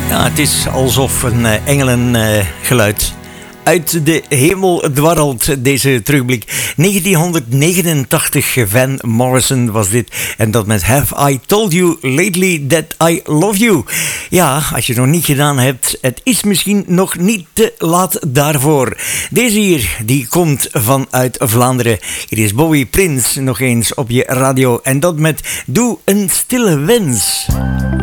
Ja, het is alsof een engelengeluid uit de hemel dwarrelt, deze terugblik. 1989, Van Morrison was dit. En dat met Have I Told You Lately That I Love You. Ja, als je het nog niet gedaan hebt, het is misschien nog niet te laat daarvoor. Deze hier, die komt vanuit Vlaanderen. Hier is Bowie Prince nog eens op je radio. En dat met Doe een stille wens.